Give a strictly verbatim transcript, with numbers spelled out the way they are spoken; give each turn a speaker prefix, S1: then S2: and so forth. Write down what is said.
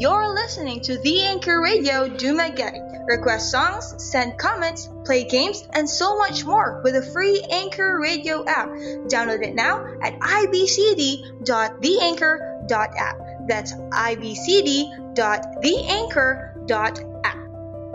S1: You're listening to The Anchor Radio Dumaguete. Request songs, send comments, play games, and so much more with the free Anchor Radio app. Download it now at i b c d dot the anchor dot app. That's i b c d dot the anchor dot